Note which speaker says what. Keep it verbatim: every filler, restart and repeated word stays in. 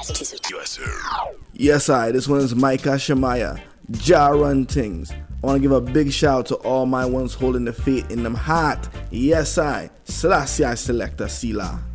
Speaker 1: Yes, sir.
Speaker 2: Yes, I. This one is Micah Shemaiah. Jah run things. I want to give a big shout out to all my ones holding the faith in them heart. Yes, I. Selassie I Selector Sila.